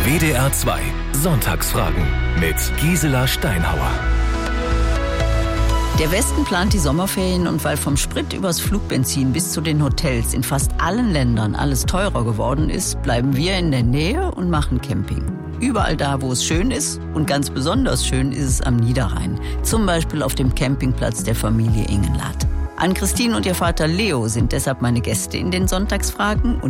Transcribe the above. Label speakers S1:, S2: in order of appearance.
S1: WDR 2 Sonntagsfragen mit Gisela Steinhauer.
S2: Der Westen plant die Sommerferien und weil vom Sprit übers Flugbenzin bis zu den Hotels in fast allen Ländern alles teurer geworden ist, bleiben wir in der Nähe und machen Camping. Überall da, wo es schön ist und ganz besonders schön ist es am Niederrhein. Zum Beispiel auf dem Campingplatz der Familie Ingenlath. Ann-Christine und ihr Vater Leo sind deshalb meine Gäste in den Sonntagsfragen und